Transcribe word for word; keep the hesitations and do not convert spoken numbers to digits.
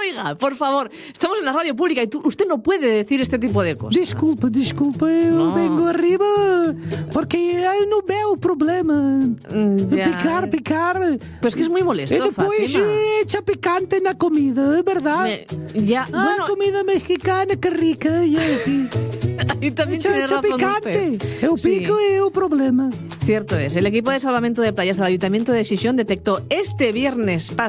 Oiga, por favor, estamos en la radio pública y tú, usted no puede decir este tipo de cosas. Desculpa, desculpa, eu No. vengo arriba porque eu não veo problema. Ya. Picar, picar. Pues que es muy molesto, E depois Fátima. echa picante na comida, verdad? Me- ya, Ah, bueno, comida mexicana, que rica, e é assim. ahí también Echa, tiene echa razón picante. usted. Eu Sí. pico e é o problema. Cierto es, el equipo de salvamento de playas del Ayuntamiento de Xixón detectó este viernes pasado